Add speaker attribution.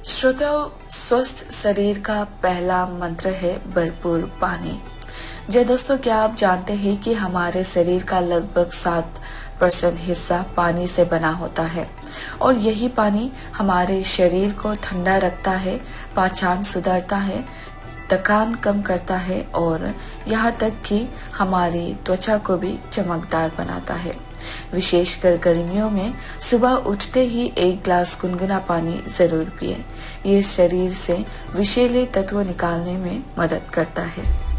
Speaker 1: श्रोताओं, स्वस्थ शरीर का पहला मंत्र है भरपूर पानी। जी दोस्तों, क्या आप जानते हैं कि हमारे शरीर का लगभग 7% हिस्सा पानी से बना होता है और यही पानी हमारे शरीर को ठंडा रखता है, पाचन सुधारता है, थकान कम करता है और यहाँ तक कि हमारी त्वचा को भी चमकदार बनाता है। विशेषकर गर्मियों में सुबह उठते ही एक ग्लास गुनगुना पानी जरूर पिए। ये शरीर से विषैले तत्व निकालने में मदद करता है।